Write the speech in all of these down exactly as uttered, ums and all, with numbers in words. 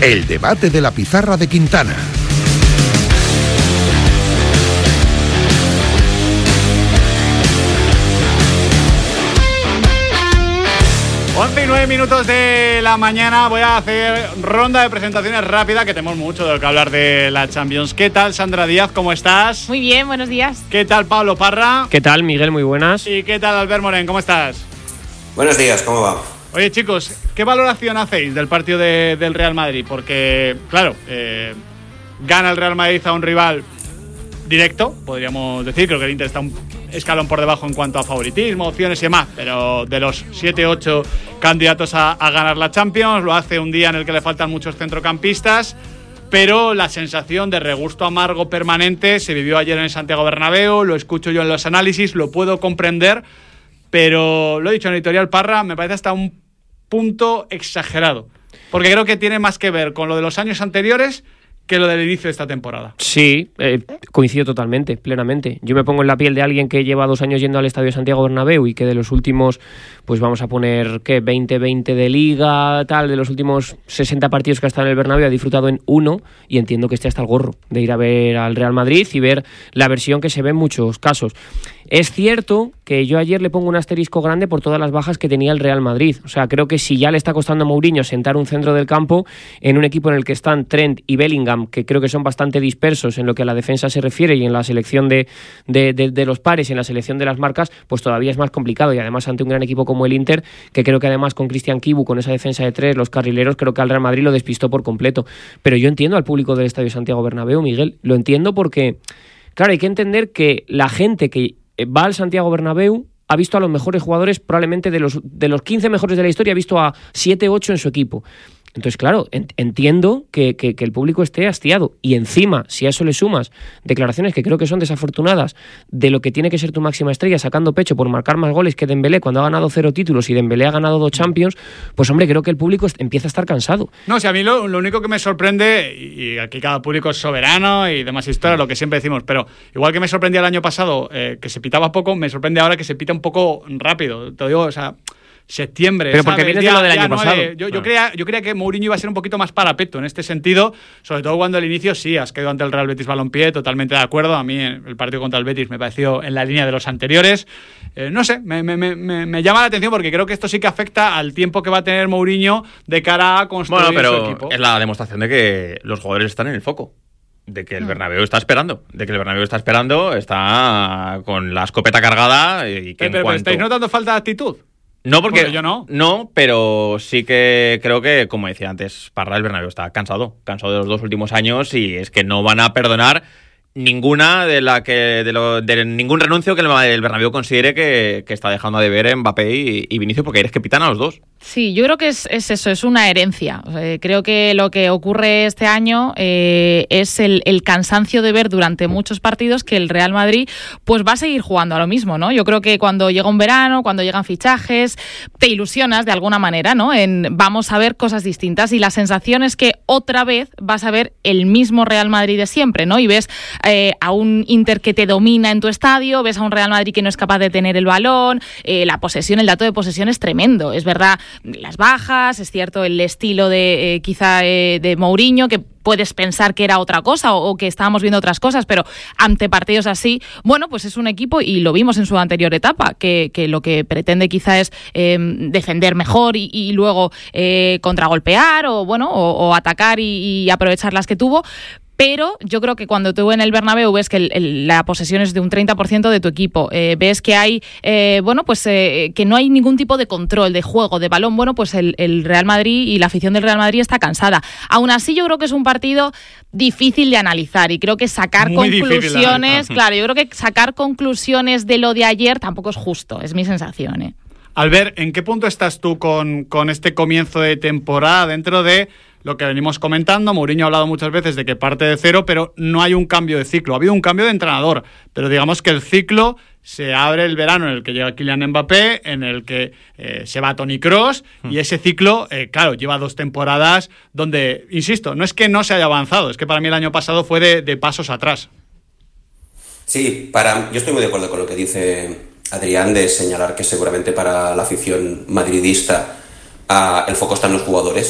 El debate de la pizarra de Quintana. once y nueve minutos de la mañana. Voy a hacer ronda de presentaciones rápida, que tenemos mucho de lo que hablar de la Champions. ¿Qué tal, Sandra Díaz? ¿Cómo estás? Muy bien, buenos días. ¿Qué tal, Pablo Parra? ¿Qué tal, Miguel? Muy buenas. ¿Y qué tal, Albert Morén? ¿Cómo estás? Buenos días, ¿cómo va? Oye, chicos, ¿qué valoración hacéis del partido de, del Real Madrid? Porque, claro, eh, gana el Real Madrid a un rival directo, podríamos decir. Creo que el Inter está un escalón por debajo en cuanto a favoritismo, opciones y demás, pero de los siete ocho candidatos a, a ganar la Champions, lo hace un día en el que le faltan muchos centrocampistas, pero la sensación de regusto amargo permanente se vivió ayer en el Santiago Bernabéu, lo escucho yo en los análisis, lo puedo comprender, pero lo he dicho en el editorial, Parra, me parece hasta un punto exagerado, porque creo que tiene más que ver con lo de los años anteriores que lo del inicio de esta temporada. Sí, eh, coincido totalmente, plenamente. Yo me pongo en la piel de alguien que lleva dos años yendo al Estadio Santiago Bernabéu y que de los últimos, pues vamos a poner, ¿qué? veinte veinte de Liga, tal, de los últimos sesenta partidos que ha estado en el Bernabéu, ha disfrutado en uno, y entiendo que esté hasta el gorro de ir a ver al Real Madrid y ver la versión que se ve en muchos casos. Es cierto que yo ayer le pongo un asterisco grande por todas las bajas que tenía el Real Madrid. O sea, creo que si ya le está costando a Mourinho sentar un centro del campo en un equipo en el que están Trent y Bellingham, que creo que son bastante dispersos en lo que a la defensa se refiere y en la selección de, de, de, de los pares y en la selección de las marcas, pues todavía es más complicado. Y además ante un gran equipo como el Inter, que creo que además con Christian Kibu, con esa defensa de tres, los carrileros, creo que al Real Madrid lo despistó por completo. Pero yo entiendo al público del Estadio Santiago Bernabéu, Miguel. Lo entiendo porque, claro, hay que entender que la gente que va al Santiago Bernabéu ha visto a los mejores jugadores, probablemente de los, de los quince mejores de la historia, ha visto a siete ocho en su equipo. Entonces, claro, entiendo que, que, que el público esté hastiado. Y encima, si a eso le sumas declaraciones que creo que son desafortunadas de lo que tiene que ser tu máxima estrella, sacando pecho por marcar más goles que Dembélé cuando ha ganado cero títulos y Dembélé ha ganado dos Champions, pues hombre, creo que el público empieza a estar cansado. No, o sea, a mí lo, lo único que me sorprende, y aquí cada público es soberano y demás historias, lo que siempre decimos, pero igual que me sorprendía el año pasado eh, que se pitaba poco, me sorprende ahora que se pita un poco rápido. Te digo, o sea, septiembre. Pero porque ¿sabes? vienes de lo del ya, año ya, pasado. No, eh, yo, yo, creía, yo creía que Mourinho iba a ser un poquito más parapeto en este sentido, sobre todo cuando al inicio sí, has caído ante el Real Betis Balompié, totalmente de acuerdo. A mí el partido contra el Betis me pareció en la línea de los anteriores. Eh, no sé, me, me, me, me llama la atención porque creo que esto sí que afecta al tiempo que va a tener Mourinho de cara a construir bueno, pero su equipo. Es la demostración de que los jugadores están en el foco. De que el Bernabéu está esperando, de que el Bernabéu está esperando, está con la escopeta cargada y que pero, en pero, cuanto... ¿estáis notando falta de actitud? No, porque bueno, yo no. No, pero sí que creo que, como decía antes, Parra, el Bernabéu está cansado, cansado de los dos últimos años y es que no van a perdonar ninguna de la que de, lo, de ningún renuncio que el, el Bernabéu considere que, que está dejando de ver Mbappé y, y Vinicius, porque es que pitan a los dos. Sí, yo creo que es, es eso, es una herencia. O sea, creo que lo que ocurre este año eh, es el, el cansancio de ver durante muchos partidos que el Real Madrid pues va a seguir jugando a lo mismo, ¿no? Yo creo que cuando llega un verano, cuando llegan fichajes, te ilusionas de alguna manera, ¿no? En vamos a ver cosas distintas y la sensación es que otra vez vas a ver el mismo Real Madrid de siempre, ¿no? Y ves eh, a un Inter que te domina en tu estadio, ves a un Real Madrid que no es capaz de tener el balón, eh, la posesión, el dato de posesión es tremendo, es verdad. Las bajas, es cierto el estilo de eh, quizá eh, de Mourinho, que puedes pensar que era otra cosa o, o que estábamos viendo otras cosas, pero ante partidos así, bueno, pues es un equipo, y lo vimos en su anterior etapa, que, que lo que pretende quizá es eh, defender mejor y, y luego eh, contragolpear o bueno o, o atacar y, y aprovechar las que tuvo. Pero yo creo que cuando tú en el Bernabéu ves que el, el, la posesión es de un treinta por ciento de tu equipo, eh, ves que hay, eh, bueno, pues eh, que no hay ningún tipo de control de juego, de balón, bueno, pues el, el Real Madrid y la afición del Real Madrid está cansada. Aún así, yo creo que es un partido difícil de analizar y creo que sacar Muy conclusiones, claro, yo creo que sacar conclusiones de lo de ayer tampoco es justo, es mi sensación, ¿eh? Albert, ¿en qué punto estás tú con, con este comienzo de temporada dentro de lo que venimos comentando? Mourinho ha hablado muchas veces de que parte de cero, pero no hay un cambio de ciclo. Ha habido un cambio de entrenador, pero digamos que el ciclo se abre el verano en el que llega Kylian Mbappé, en el que eh, se va Toni Kroos, y ese ciclo, eh, claro, lleva dos temporadas donde, insisto, no es que no se haya avanzado, es que para mí el año pasado fue de, de pasos atrás. Sí, para, yo estoy muy de acuerdo con lo que dice Adrián, de señalar que seguramente para la afición madridista uh, el foco está en los jugadores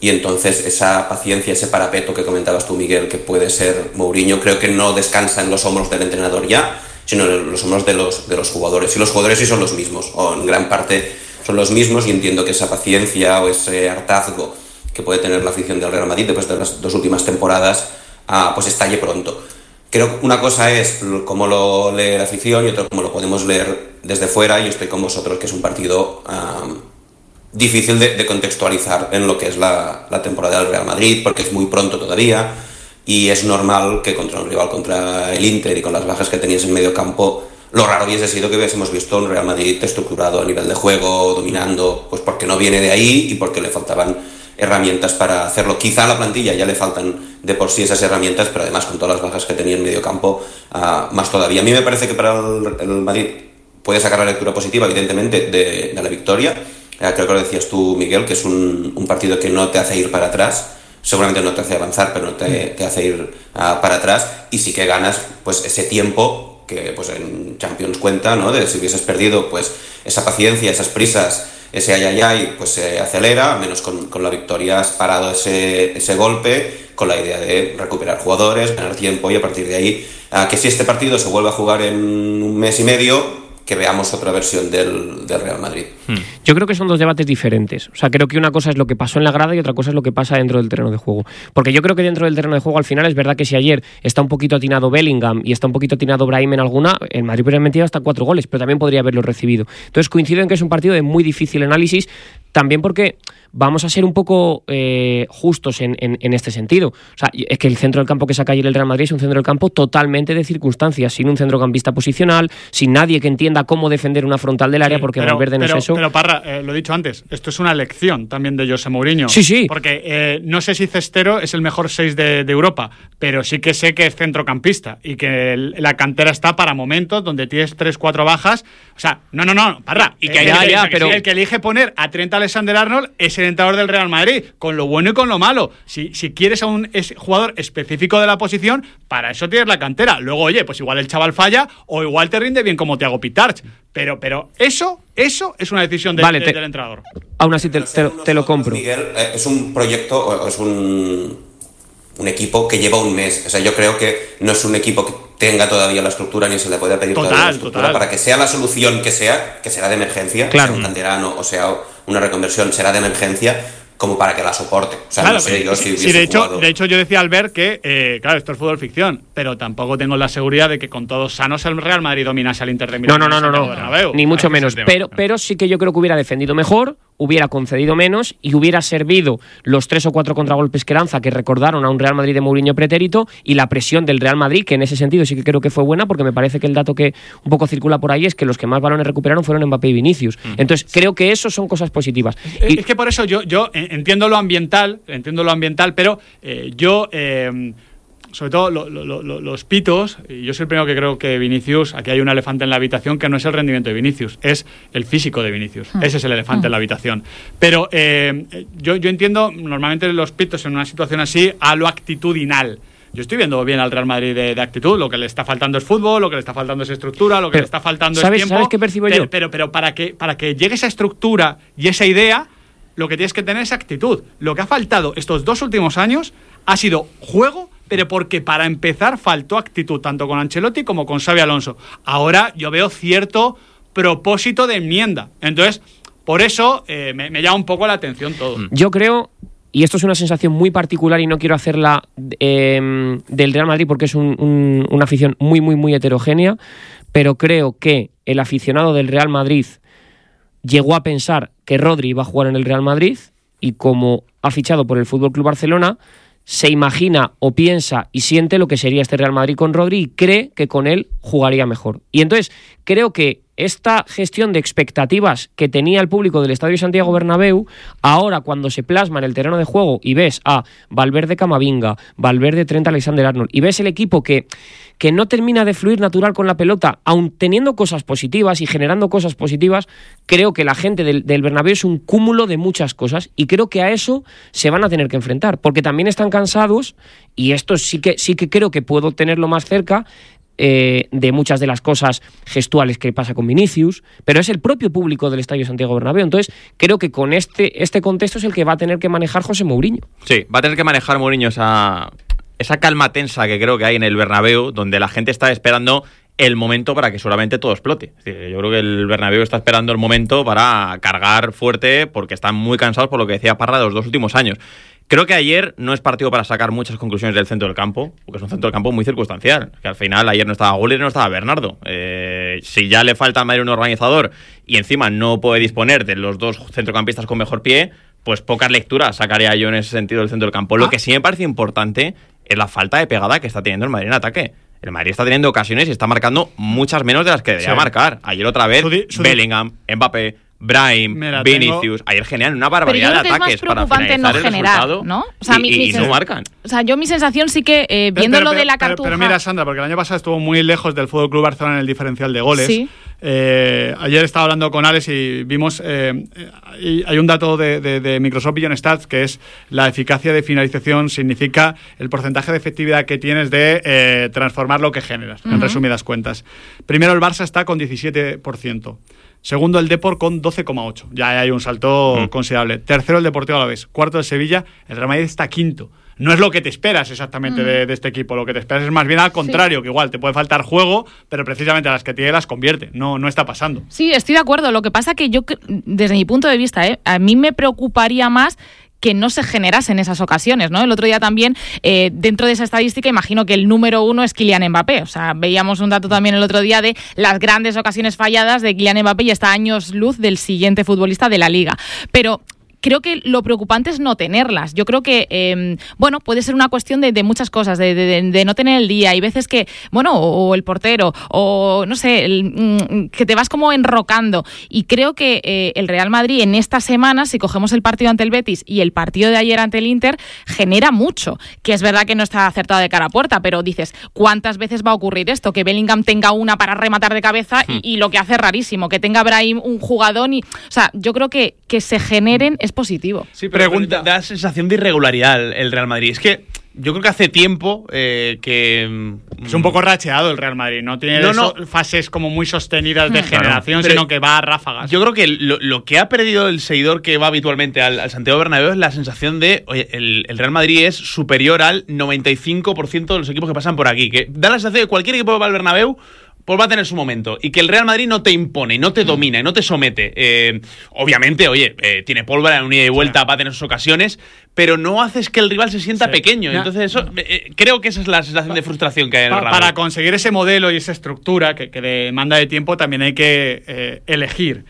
y entonces esa paciencia, ese parapeto que comentabas tú, Miguel, que puede ser Mourinho, creo que no descansa en los hombros del entrenador ya, sino en los hombros de los, de los jugadores. Y los jugadores sí son los mismos, o en gran parte son los mismos, y entiendo que esa paciencia o ese hartazgo que puede tener la afición del Real Madrid después de las dos últimas temporadas, ah, pues estalle pronto. Creo que una cosa es cómo lo lee la afición y otra cómo lo podemos leer desde fuera. Yo estoy con vosotros que es un partido um, difícil de, de contextualizar en lo que es la, la temporada del Real Madrid, porque es muy pronto todavía y es normal que contra un rival, contra el Inter y con las bajas que tenías en medio campo, lo raro hubiese sido que hubiésemos visto un Real Madrid estructurado a nivel de juego, dominando, pues porque no viene de ahí y porque le faltaban herramientas para hacerlo. Quizá a la plantilla ya le faltan de por sí esas herramientas, pero además con todas las bajas que tenía en medio campo, uh, más todavía. A mí me parece que para el, el Madrid puede sacar la lectura positiva, evidentemente, de, de la victoria. Uh, creo que lo decías tú, Miguel, que es un, un partido que no te hace ir para atrás. Seguramente no te hace avanzar, pero no te, te hace ir uh, para atrás, y sí que ganas pues ese tiempo que pues en Champions cuenta, ¿no? De si hubieses perdido, pues esa paciencia, esas prisas, ese ay ay ay, pues se acelera, menos con, con la victoria has parado ese, ese golpe, con la idea de recuperar jugadores, ganar tiempo, y a partir de ahí, uh, que si este partido se vuelve a jugar en un mes y medio, que veamos otra versión del, del Real Madrid. Yo creo que son dos debates diferentes. O sea, creo que una cosa es lo que pasó en la grada y otra cosa es lo que pasa dentro del terreno de juego. Porque yo creo que dentro del terreno de juego, al final, es verdad que si ayer está un poquito atinado Bellingham y está un poquito atinado Brahim en alguna, el Madrid podría haber metido hasta cuatro goles, pero también podría haberlo recibido. Entonces coincido en que es un partido de muy difícil análisis, también porque vamos a ser un poco eh, justos en, en, en este sentido. O sea, es que el centro del campo que saca ayer el Real Madrid es un centro del campo totalmente de circunstancias, sin un centrocampista posicional, sin nadie que entienda cómo defender una frontal del área, sí, porque pero, Valverde no pero, es eso. Pero Parra, eh, lo he dicho antes, esto es una lección también de José Mourinho. Sí, sí. Porque eh, no sé si Cestero es el mejor seis de, de Europa, pero sí que sé que es centrocampista y que el, la cantera está para momentos donde tienes tres, cuatro bajas. O sea, no, no, no, Parra. Y que el, ya, ya, que pero... el que elige poner a Trent Alexander-Arnold es el entrenador del Real Madrid, con lo bueno y con lo malo. Si, si quieres a un es, jugador específico de la posición, para eso tienes la cantera. Luego, oye, pues igual el chaval falla o igual te rinde bien como Thiago Pitarch. Pero, pero eso, eso es una decisión de, vale, de, te, del entrenador. Aún así te, te, te lo compro. Miguel, eh, es un proyecto, es un, un equipo que lleva un mes. O sea, yo creo que no es un equipo que tenga todavía la estructura, ni se le puede pedir total, todavía la estructura total. Para que sea la solución que sea, que será de emergencia, claro. sea un canterano o sea una reconversión, será de emergencia, como para que la soporte. O sea, claro, no sé yo si hubiese sí, de hecho, jugado... de hecho, yo decía al ver que, eh, claro, esto es fútbol ficción, pero tampoco tengo la seguridad de que con todos sanos el Real Madrid dominase al Inter de Milán. No, no, no, no, no. Ni mucho menos. Pero, pero sí que yo creo que hubiera defendido mejor, hubiera concedido menos y hubiera servido los tres o cuatro contragolpes que lanza, que recordaron a un Real Madrid de Mourinho pretérito, y la presión del Real Madrid, que en ese sentido sí que creo que fue buena, porque me parece que el dato que un poco circula por ahí es que los que más balones recuperaron fueron Mbappé y Vinicius. Mm. Entonces creo que eso son cosas positivas. Es, y, es que por eso yo, yo entiendo lo ambiental, entiendo lo ambiental, pero eh, yo... Eh, sobre todo lo, lo, lo, los pitos, y yo soy el primero que creo que Vinicius, aquí hay un elefante en la habitación que no es el rendimiento de Vinicius, es el físico de Vinicius. Mm. Ese es el elefante mm. en la habitación. Pero eh, yo, yo entiendo normalmente los pitos en una situación así a lo actitudinal. Yo estoy viendo bien al Real Madrid de, de actitud, lo que le está faltando es fútbol, lo que le está faltando es estructura, lo que pero, le está faltando ¿sabes, es tiempo. ¿Sabes qué percibo pero, yo? Pero, pero para que, para que llegue esa estructura y esa idea, lo que tienes que tener es actitud. Lo que ha faltado estos dos últimos años ha sido juego, pero porque para empezar faltó actitud, tanto con Ancelotti como con Xabi Alonso. Ahora yo veo cierto propósito de enmienda. Entonces, por eso eh, me, me llama un poco la atención todo. Yo creo, y esto es una sensación muy particular y no quiero hacerla eh, del Real Madrid porque es un, un, una afición muy, muy, muy heterogénea, pero creo que el aficionado del Real Madrid llegó a pensar que Rodri iba a jugar en el Real Madrid, y como ha fichado por el F C Barcelona, se imagina o piensa y siente lo que sería este Real Madrid con Rodri y cree que con él jugaría mejor. Y entonces creo que esta gestión de expectativas que tenía el público del Estadio Santiago Bernabéu, ahora cuando se plasma en el terreno de juego y ves a Valverde Camavinga, Valverde Trent Alexander-Arnold, y ves el equipo que, que no termina de fluir natural con la pelota, aun teniendo cosas positivas y generando cosas positivas, creo que la gente del, del Bernabéu es un cúmulo de muchas cosas, y creo que a eso se van a tener que enfrentar, porque también están cansados, y esto sí que, sí que creo que puedo tenerlo más cerca, eh, de muchas de las cosas gestuales que pasa con Vinicius, pero es el propio público del Estadio Santiago Bernabéu. Entonces, creo que con este, este contexto es el que va a tener que manejar José Mourinho. Sí, va a tener que manejar Mourinho esa, esa calma tensa que creo que hay en el Bernabéu, donde la gente está esperando el momento para que seguramente todo explote. Es decir, yo creo que el Bernabéu está esperando el momento para cargar fuerte, porque están muy cansados por lo que decía Parra de los dos últimos años. Creo que ayer no es partido para sacar muchas conclusiones del centro del campo, porque es un centro del campo muy circunstancial. Que al final ayer no estaba Güler y no estaba Bernardo. Eh, si ya le falta a Madrid un organizador y encima no puede disponer de los dos centrocampistas con mejor pie, pues pocas lecturas sacaría yo en ese sentido del centro del campo. Lo ah. que sí me parece importante es la falta de pegada que está teniendo el Madrid en ataque. El Madrid está teniendo ocasiones y está marcando muchas menos de las que debería sí. marcar. Ayer otra vez, Sudi, Sudi. Bellingham, Mbappé, Brahim, Mira, Vinicius. Tengo... Ayer generan una barbaridad de ataques para finalizar no el generar, resultado, ¿no? O sea, y, mi, y, mi y no marcan. O sea, yo mi sensación sí que, eh, viendo pero, lo pero, de la pero, cartuja... Pero mira, Sandra, porque el año pasado estuvo muy lejos del F C Barcelona en el diferencial de goles. Sí. Eh, ayer estaba hablando con Alex y vimos, eh, y hay un dato de, de, de Microsoft Vision Stats, que es la eficacia de finalización, significa el porcentaje de efectividad que tienes de eh, transformar lo que generas, uh-huh. en resumidas cuentas. Primero el Barça está con diecisiete por ciento. Segundo el Depor con doce coma ocho. Ya hay un salto uh-huh. considerable. Tercero el Deportivo Alavés. Cuarto el Sevilla. El Real Madrid está quinto. No es lo que te esperas exactamente mm. de, de este equipo. Lo que te esperas es más bien al contrario, sí. que igual te puede faltar juego, pero precisamente a las que tiene las convierte. No, no está pasando. Sí, estoy de acuerdo. Lo que pasa que yo, desde mi punto de vista, ¿eh? a mí me preocuparía más que no se generasen esas ocasiones, ¿no? El otro día también, eh, dentro de esa estadística, imagino que el número uno es Kylian Mbappé. O sea, veíamos un dato también el otro día de las grandes ocasiones falladas de Kylian Mbappé y está a años luz del siguiente futbolista de la Liga. Pero creo que lo preocupante es no tenerlas. Yo creo que, eh, bueno, puede ser una cuestión de, de muchas cosas, de, de, de no tener el día. Hay veces que, bueno, o, o el portero, o no sé, el, mm, que te vas como enrocando. Y creo que eh, el Real Madrid en esta semana, si cogemos el partido ante el Betis y el partido de ayer ante el Inter, genera mucho. Que es verdad que no está acertado de cara a puerta, pero dices, ¿cuántas veces va a ocurrir esto? Que Bellingham tenga una para rematar de cabeza y, y lo que hace rarísimo, que tenga Brahim un jugadón. Y, o sea, yo creo que, que se generen es positivo. Sí, pero Pregunta. da sensación de irregularidad el, el Real Madrid. Es que yo creo que hace tiempo eh, que... Es un poco racheado el Real Madrid, no tiene no, no. fases como muy sostenidas de generación, claro, sino que va a ráfagas. Yo creo que lo, lo que ha perdido el seguidor que va habitualmente al, al Santiago Bernabéu es la sensación de, oye, el, el Real Madrid es superior al noventa y cinco por ciento de los equipos que pasan por aquí. Que da la sensación de que cualquier equipo que va al Bernabéu pues va a tener su momento. Y que el Real Madrid no te impone, no te domina, no te somete. Eh, obviamente, oye, eh, tiene pólvora en un ida y vuelta, sí. va a tener sus ocasiones, pero no haces que el rival se sienta sí. pequeño. Ya. Entonces, eso eh, creo que esa es la sensación pa, de frustración que hay en el pa, Real Madrid. Para conseguir ese modelo y esa estructura que, que demanda de tiempo, también hay que eh, elegir.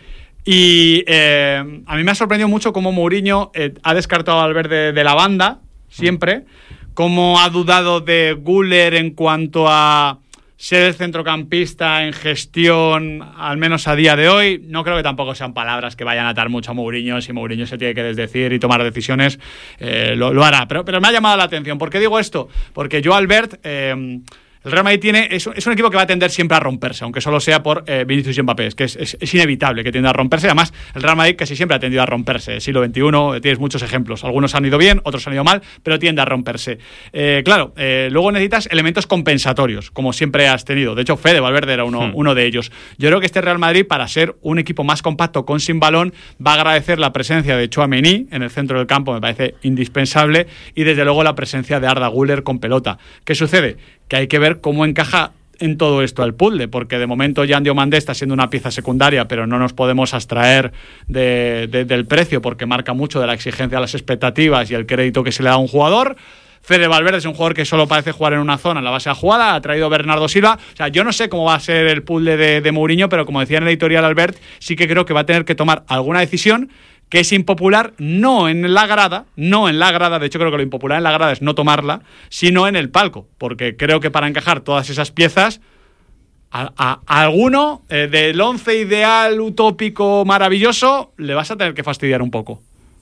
Y eh, a mí me ha sorprendido mucho cómo Mourinho eh, ha descartado al Valverde de la banda, siempre, cómo ha dudado de Güler en cuanto a ser el centrocampista en gestión, al menos a día de hoy. No creo que tampoco sean palabras que vayan a atar mucho a Mourinho. Si Mourinho se tiene que desdecir y tomar decisiones, eh, lo, lo hará. Pero, pero me ha llamado la atención. ¿Por qué digo esto? Porque yo, Albert... Eh, el Real Madrid tiene, es, es un equipo que va a tender siempre a romperse, aunque solo sea por eh, Vinicius y Mbappé. Es que es, es, es inevitable que tienda a romperse. Además, el Real Madrid casi siempre ha tendido a romperse. Siglo veintiuno, eh, tienes muchos ejemplos. Algunos han ido bien, otros han ido mal, pero tiende a romperse. Eh, claro, eh, luego necesitas elementos compensatorios, como siempre has tenido. De hecho, Fede Valverde era uno, hmm. uno de ellos. Yo creo que este Real Madrid, para ser un equipo más compacto con sin balón, va a agradecer la presencia de Tchouaméni en el centro del campo, me parece indispensable, y desde luego la presencia de Arda Güler con pelota. ¿Qué sucede? Que hay que ver cómo encaja en todo esto el puzzle, porque de momento Yan Diomandé está siendo una pieza secundaria, pero no nos podemos abstraer de, de, del precio, porque marca mucho de la exigencia a las expectativas y el crédito que se le da a un jugador. Fede Valverde es un jugador que solo parece jugar en una zona en la base de la jugada, ha traído Bernardo Silva. O sea, yo no sé cómo va a ser el puzzle de, de Mourinho, pero como decía en el editorial Albert, sí que creo que va a tener que tomar alguna decisión que es impopular, no en la grada, no en la grada, de hecho creo que lo impopular en la grada es no tomarla, sino en el palco, porque creo que para encajar todas esas piezas, a, a, a alguno eh, del once ideal, utópico, maravilloso, le vas a tener que fastidiar un poco.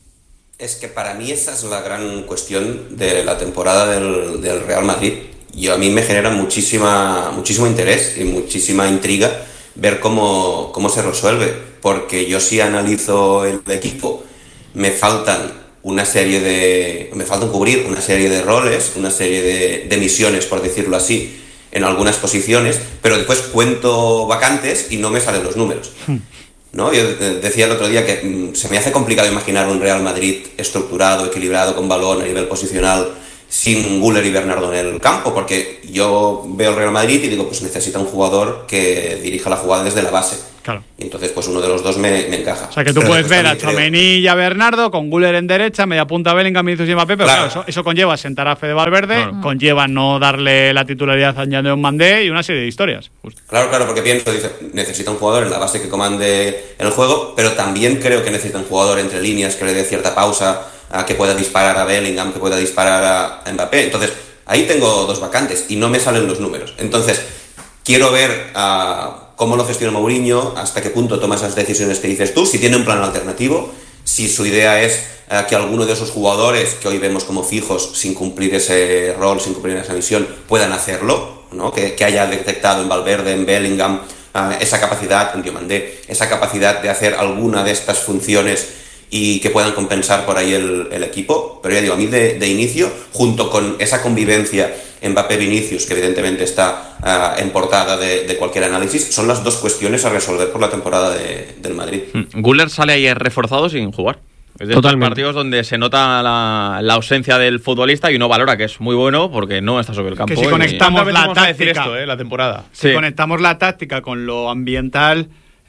Es que para mí esa es la gran cuestión de la temporada del, del Real Madrid. Y a mí me genera muchísima, muchísimo interés y muchísima intriga ver cómo, cómo se resuelve. Porque yo sí analizo el equipo, me faltan una serie de... me faltan cubrir una serie de roles, una serie de, de misiones, por decirlo así, en algunas posiciones, pero después cuento vacantes y no me salen los números. ¿No? Yo decía el otro día que mmm, se me hace complicado imaginar un Real Madrid estructurado, equilibrado, con balón a nivel posicional, sin Güler y Bernardo en el campo, porque yo veo el Real Madrid y digo, pues necesita un jugador que dirija la jugada desde la base. Claro. Y entonces, pues uno de los dos me, me encaja. O sea, que tú pero puedes ver a creo... Tchouaméni y a Bernardo con Güler en derecha, media punta Bellingham, Vinicius y Mbappé, pero claro, claro eso, eso conlleva sentar a Fede Valverde, claro. conlleva no darle la titularidad a Jan Mandé y una serie de historias. Justo. Claro, claro, porque pienso, dice, necesita un jugador en la base que comande el juego, pero también creo que necesita un jugador entre líneas que le dé cierta pausa, a que pueda disparar a Bellingham, que pueda disparar a Mbappé. Entonces, ahí tengo dos vacantes y no me salen los números. Entonces, quiero ver uh, cómo lo gestiona Mourinho, hasta qué punto toma esas decisiones que dices tú, si tiene un plan alternativo, si su idea es uh, que alguno de esos jugadores que hoy vemos como fijos, sin cumplir ese rol, sin cumplir esa misión, puedan hacerlo, ¿no? que, que haya detectado en Valverde, en Bellingham, uh, esa capacidad, en Diomandé, esa capacidad de hacer alguna de estas funciones y que puedan compensar por ahí el, el equipo. Pero ya digo, a mí de, de inicio, junto con esa convivencia Mbappé-Vinicius, que evidentemente está uh, en portada de, de cualquier análisis, son las dos cuestiones a resolver por la temporada de, del Madrid. Güler sale ayer reforzado sin jugar. Es de estos partidos donde se nota la, la ausencia del futbolista y uno valora que es muy bueno porque no está sobre el campo. Que si conectamos y... la táctica, decir esto, eh, la temporada. Si sí. conectamos la táctica con lo ambiental...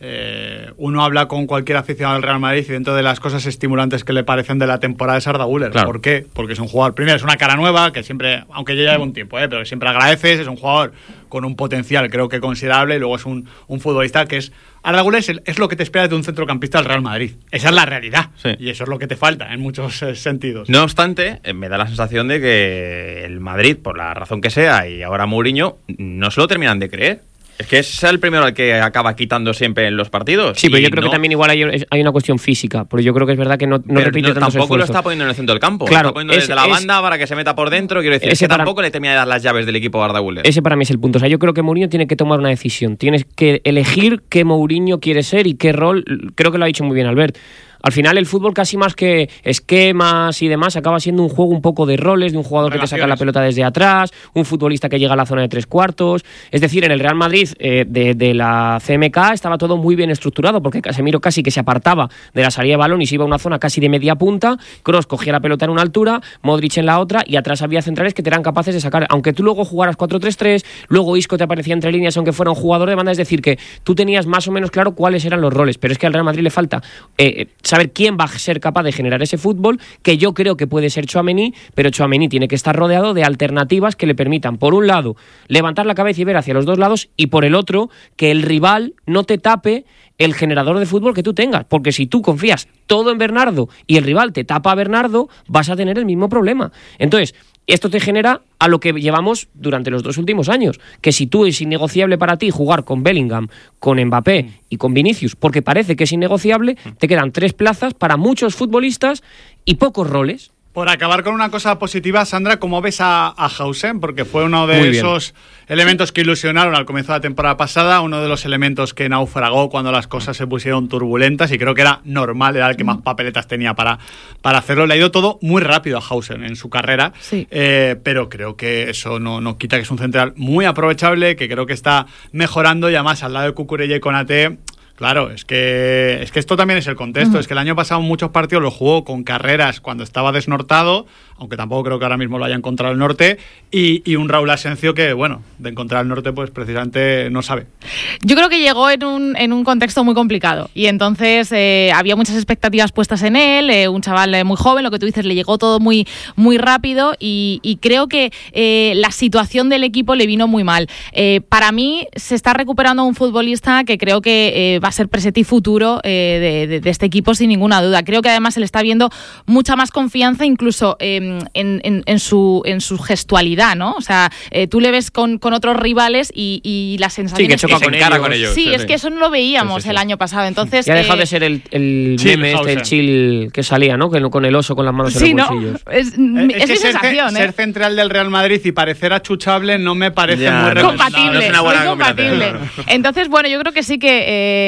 Eh, uno habla con cualquier aficionado del Real Madrid y dentro de las cosas estimulantes que le parecen de la temporada es Arda Güler. Claro. ¿Por qué? Porque es un jugador, primero es una cara nueva que siempre, aunque ya lleva un tiempo, ¿eh? pero que siempre agradeces, es un jugador con un potencial creo que considerable y luego es un, un futbolista que es... Arda Güler es, el, es lo que te esperas de un centrocampista del Real Madrid. Esa es la realidad. Sí. Y eso es lo que te falta en muchos eh, sentidos. No obstante, eh, me da la sensación de que el Madrid, por la razón que sea, y ahora Mourinho, no se lo terminan de creer. Es que es el primero al que acaba quitando siempre en los partidos. Sí, pero yo creo no... que también igual hay, hay una cuestión física. Porque yo creo que es verdad que no, no repite no, tantos esfuerzos. Tampoco lo está poniendo en el centro del campo. Claro, lo está poniendo es, desde la es, banda para que se meta por dentro. Quiero decir, es que tampoco para... le termina de dar las llaves del equipo a Arda Güler. Ese para mí es el punto. O sea, yo creo que Mourinho tiene que tomar una decisión. Tienes que elegir qué Mourinho quiere ser y qué rol. Creo que lo ha dicho muy bien Albert. Al final el fútbol casi más que esquemas y demás acaba siendo un juego un poco de roles, de un jugador que te saca la pelota desde atrás, un futbolista que llega a la zona de tres cuartos. Es decir, en el Real Madrid eh, de, de la C M K estaba todo muy bien estructurado porque Casemiro casi que se apartaba de la salida de balón y se iba a una zona casi de media punta, Kroos cogía la pelota en una altura, Modric en la otra y atrás había centrales que te eran capaces de sacar, aunque tú luego jugaras cuatro tres tres, luego Isco te aparecía entre líneas aunque fuera un jugador de banda, es decir, que tú tenías más o menos claro cuáles eran los roles, pero es que al Real Madrid le falta eh, saber quién va a ser capaz de generar ese fútbol, que yo creo que puede ser Tchouaméni, pero Tchouaméni tiene que estar rodeado de alternativas que le permitan, por un lado, levantar la cabeza y ver hacia los dos lados, y por el otro, que el rival no te tape el generador de fútbol que tú tengas, porque si tú confías todo en Bernardo y el rival te tapa a Bernardo, vas a tener el mismo problema. Entonces, esto te genera a lo que llevamos durante los dos últimos años, que si tú es innegociable para ti jugar con Bellingham, con Mbappé y con Vinicius, porque parece que es innegociable, te quedan tres plazas para muchos futbolistas y pocos roles. Por acabar con una cosa positiva, Sandra, ¿cómo ves a, a Hausen? Porque fue uno de esos elementos que ilusionaron al comienzo de la temporada pasada, uno de los elementos que naufragó cuando las cosas se pusieron turbulentas y creo que era normal, era el que más papeletas tenía para, para hacerlo. Le ha ido todo muy rápido a Hausen en su carrera, sí. eh, pero creo que eso no, no quita que es un central muy aprovechable, que creo que está mejorando y además al lado de Cucurella y Konaté. Claro, es que es que esto también es el contexto. Uh-huh. Es que el año pasado muchos partidos los jugó con carreras cuando estaba desnortado, aunque tampoco creo que ahora mismo lo haya encontrado el norte, y, y un Raúl Asencio que, bueno, de encontrar el norte pues precisamente no sabe. Yo creo que llegó en un, en un contexto muy complicado y entonces eh, había muchas expectativas puestas en él, eh, un chaval eh, muy joven, lo que tú dices, le llegó todo muy, muy rápido y, y creo que eh, la situación del equipo le vino muy mal. Eh, para mí se está recuperando un futbolista que creo que eh, va a ser presente y futuro eh, de, de, de este equipo sin ninguna duda. Creo que además se le está viendo mucha más confianza incluso eh, en, en, en, su, en su gestualidad, ¿no? O sea, eh, tú le ves con, con otros rivales y, y la sensación sí, que es choca que con, se ellos. con ellos. Sí, sí, es sí. que eso no lo veíamos sí, sí, sí. el año pasado. Entonces, ya ha dejado eh, de ser el, el chill, meme este, el Hausen. chill que salía, ¿no? Con el oso con las manos sí, en los ¿no? bolsillos. Es, Eh, es, es mi que ser, sensación, ce- ¿eh? ser central del Real Madrid y parecer achuchable no me parece Ya, muy no. recomendable. compatible, No es una buena muy compatible. combinación. Entonces, bueno, yo creo que sí que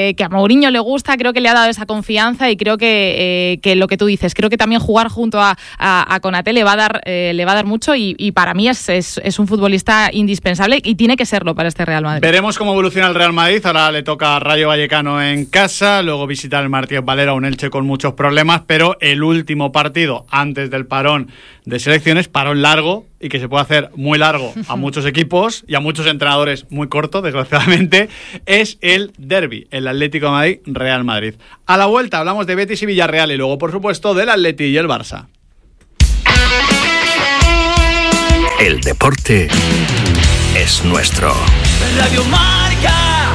que, que a Mourinho le gusta, creo que le ha dado esa confianza y creo que, eh, que lo que tú dices, creo que también jugar junto a, a, a Konaté le va a dar, eh, le va a dar mucho y, y para mí es, es, es un futbolista indispensable y tiene que serlo para este Real Madrid. Veremos cómo evoluciona el Real Madrid. Ahora le toca a Rayo Vallecano en casa, luego visitar el Martínez Valero, un Elche con muchos problemas, pero el último partido antes del parón de selecciones, parón largo y que se puede hacer muy largo a muchos equipos y a muchos entrenadores muy corto, desgraciadamente, es el derbi, el Atlético de Madrid Real Madrid. A la vuelta hablamos de Betis y Villarreal y luego, por supuesto, del Atleti y el Barça. El deporte es nuestro. Radio Marca.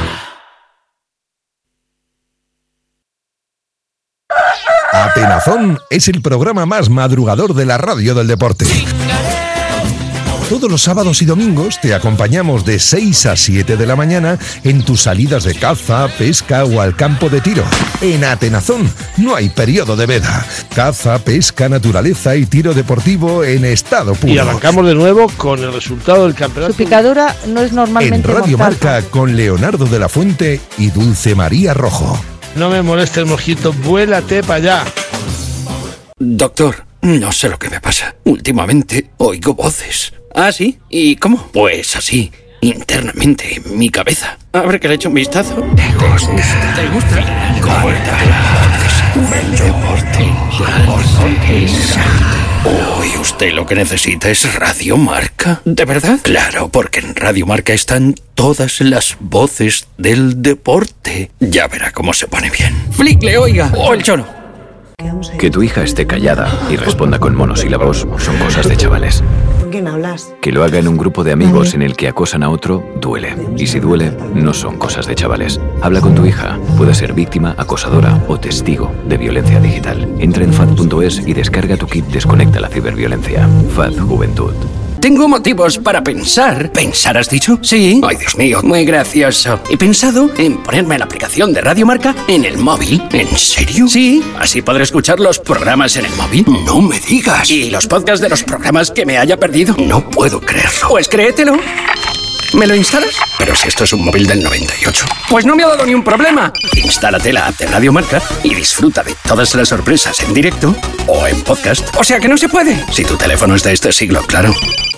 Atenazón es el programa más madrugador de la radio del deporte. Todos los sábados y domingos te acompañamos de seis a siete de la mañana en tus salidas de caza, pesca o al campo de tiro. En Atenazón no hay periodo de veda. Caza, pesca, naturaleza y tiro deportivo en estado puro. Y arrancamos de nuevo con el resultado del campeonato. Su picadura no es normalmente En Radio mortal. Marca con Leonardo de la Fuente y Dulce María Rojo. No me moleste el mosquito, vuélate para allá. Doctor, no sé lo que me pasa. Últimamente oigo voces. ¿Ah, sí? ¿Y cómo? Pues así, internamente, en mi cabeza. A ver que le echo un vistazo. ¿Te gusta? ¿Te gusta? Corta. El deporte. Uy, usted lo que necesita es Radio Marca. ¿De verdad? Claro, porque en Radio Marca están todas las voces del deporte. Ya verá cómo se pone bien. Flick, le oiga. O el cholo. Que tu hija esté callada y responda con monosílabos son cosas de chavales. ¿Con quién hablas? Que lo haga en un grupo de amigos en el que acosan a otro, duele. Y si duele, no son cosas de chavales. Habla con tu hija. Puede ser víctima, acosadora o testigo de violencia digital. Entra en F A D punto es y descarga tu kit Desconecta la ciberviolencia. F A D Juventud. Tengo motivos para pensar. ¿Pensar has dicho? Sí. Ay, Dios mío, muy gracioso. He pensado en ponerme la aplicación de Radio Marca en el móvil. ¿En serio? Sí. Así podré escuchar los programas en el móvil. No me digas. Y los podcasts de los programas que me haya perdido. No puedo creerlo. Pues créetelo. ¿Me lo instalas? Pero si esto es un móvil del noventa y ocho. Pues no me ha dado ni un problema. Instálate la app de Radio Marca y disfruta de todas las sorpresas en directo o en podcast. O sea que no se puede. Si tu teléfono es de este siglo, claro.